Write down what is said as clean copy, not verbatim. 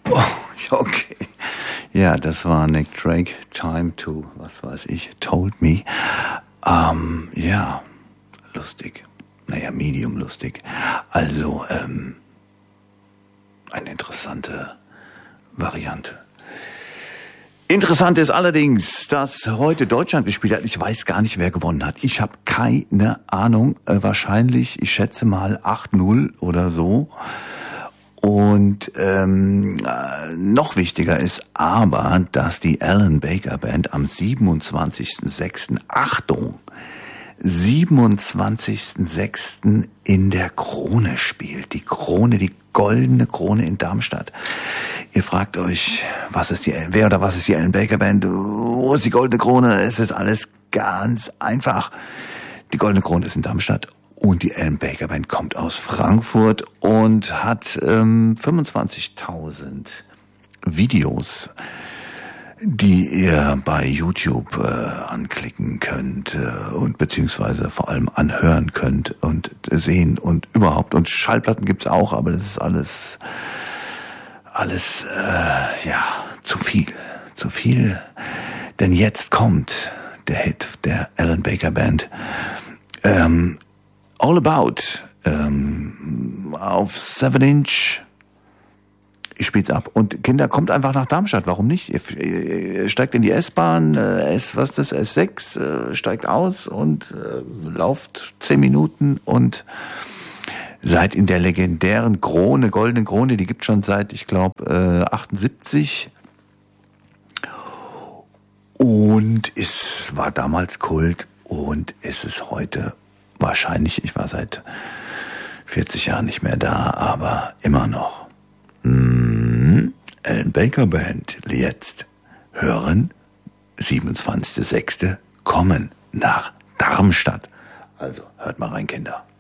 Oh, okay. Ja, das war Nick Drake. Time to, was weiß ich, told me. Ja, lustig. Naja, medium lustig. Also, eine interessante Variante. Interessant ist allerdings, dass heute Deutschland gespielt hat. Ich weiß gar nicht, wer gewonnen hat. Ich habe keine Ahnung. Wahrscheinlich, ich schätze mal 8-0 oder so. Und noch wichtiger ist aber, dass die Alan Baker Band am 27.06. Achtung, 27.06. in der Krone spielt. Die Krone, die goldene Krone in Darmstadt. Ihr fragt euch, was ist die Alan Baker Band? Wo ist die goldene Krone? Es ist alles ganz einfach. Die goldene Krone ist in Darmstadt und die Alan Baker Band kommt aus Frankfurt und hat 25.000 Videos, die ihr bei YouTube anklicken könnt und beziehungsweise vor allem anhören könnt und sehen und überhaupt. Und Schallplatten gibt's auch, aber das ist alles ja, zu viel. Denn jetzt kommt der Hit der Alan Baker Band, All About, auf 7-Inch. Ich spiel's ab. Und Kinder, kommt einfach nach Darmstadt. Warum nicht? Ihr steigt in die S-Bahn, S6, steigt aus und lauft 10 Minuten und seid in der legendären Krone, goldenen Krone, die gibt's schon seit, ich glaube, 78. Und es war damals Kult und ist es heute wahrscheinlich, ich war seit 40 Jahren nicht mehr da, aber immer noch. Alan Baker Band, jetzt hören, 27.06. kommen nach Darmstadt. Also, hört mal rein, Kinder.